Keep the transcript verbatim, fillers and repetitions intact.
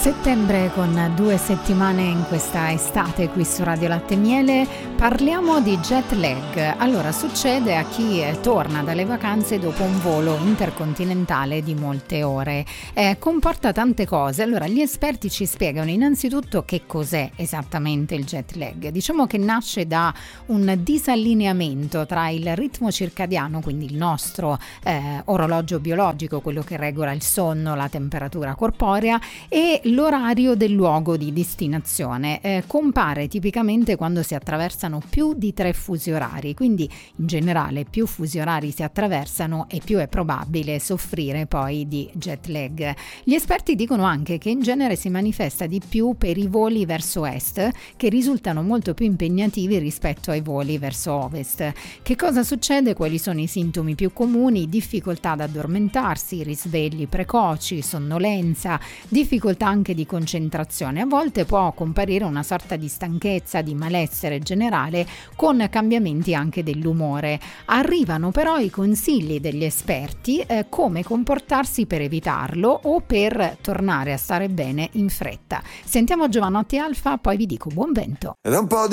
Settembre con due settimane in questa estate qui su Radio Latte e Miele. Parliamo di jet lag. Allora, succede a chi eh, torna dalle vacanze dopo un volo intercontinentale di molte ore. Eh, comporta tante cose. Allora, gli esperti ci spiegano innanzitutto che cos'è esattamente il jet lag. Diciamo che nasce da un disallineamento tra il ritmo circadiano, quindi il nostro eh, orologio biologico, quello che regola il sonno, la temperatura corporea, e l'orario del luogo di destinazione. Eh, compare tipicamente quando si attraversano più di tre fusi orari, quindi in generale più fusi orari si attraversano e più è probabile soffrire poi di jet lag. Gli esperti dicono anche che in genere si manifesta di più per i voli verso est, che risultano molto più impegnativi rispetto ai voli verso ovest. Che cosa succede? Quali sono i sintomi più comuni? Difficoltà ad addormentarsi, risvegli precoci, sonnolenza, difficoltà anche di concentrazione. A volte può comparire una sorta di stanchezza, di malessere generale, con cambiamenti anche dell'umore. Arrivano però i consigli degli esperti eh, come comportarsi per evitarlo o per tornare a stare bene in fretta. Sentiamo Giovanotti Alfa, poi vi dico buon vento. Ed un po' di